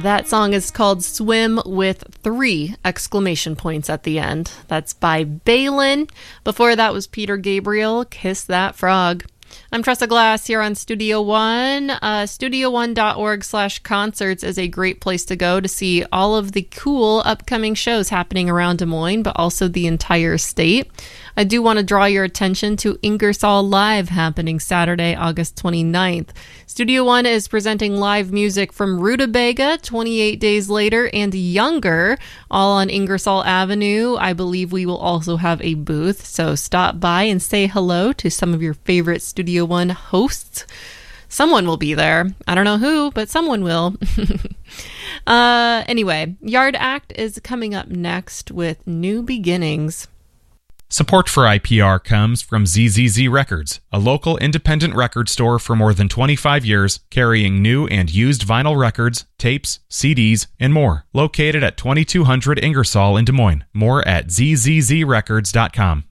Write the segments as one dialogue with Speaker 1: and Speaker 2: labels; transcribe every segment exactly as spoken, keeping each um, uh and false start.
Speaker 1: That song is called Swim with three exclamation points at the end. That's by Balin. Before that was Peter Gabriel, Kiss That Frog. I'm Tressa Glass here on Studio One. Uh, studio one dot org slash concerts is a great place to go to see all of the cool upcoming shows happening around Des Moines, but also the entire state. I do want to draw your attention to Ingersoll Live happening Saturday, August twenty-ninth. Studio One is presenting live music from Rutabaga, twenty-eight Days Later, and Younger, all on Ingersoll Avenue. I believe we will also have a booth, so stop by and say hello to some of your favorite Studio One hosts. Someone will be there. I don't know who, but someone will. uh, anyway, Yard Act is coming up next with New Beginnings.
Speaker 2: Support for I P R comes from Z Z Z Records, a local independent record store for more than twenty-five years, carrying new and used vinyl records, tapes, C Ds, and more. Located at twenty-two hundred Ingersoll in Des Moines. More at z z z records dot com.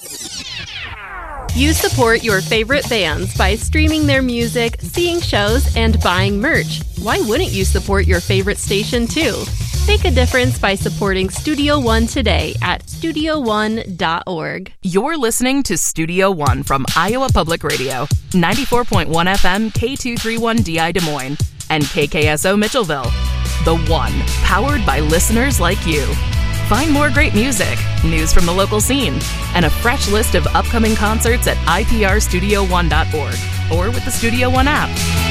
Speaker 1: You support your favorite bands by streaming their music, seeing shows, and buying merch. Why wouldn't you support your favorite station too? Make a difference by supporting Studio One today at studio one dot org.
Speaker 3: You're listening to Studio One from Iowa Public Radio, ninety-four point one F M K two thirty-one D I Des Moines, and K K S O Mitchellville. The One, powered by listeners like you. Find more great music, news from the local scene, and a fresh list of upcoming concerts at I P R studio one dot org or with the Studio One app.